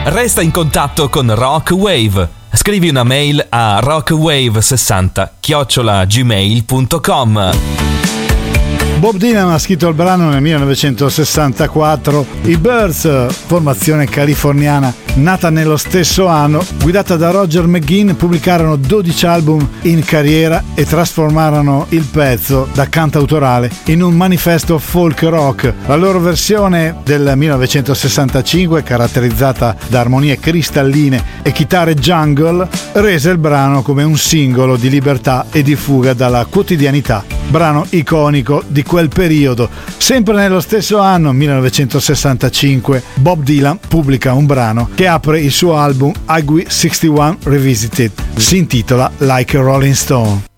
Resta in contatto con Rock Wave. Scrivi una mail a rockwave60@gmail.com. Bob Dylan ha scritto il brano nel 1964. I Byrds, formazione californiana nata nello stesso anno, guidata da Roger McGuinn, pubblicarono 12 album in carriera e trasformarono il pezzo da cantautorale in un manifesto folk rock. La loro versione del 1965, caratterizzata da armonie cristalline e chitarre jungle, rese il brano come un singolo di libertà e di fuga dalla quotidianità. Brano iconico di quel periodo. Sempre nello stesso anno, 1965, Bob Dylan pubblica un brano che apre il suo album IGWI 61 Revisited. Si intitola Like a Rolling Stone.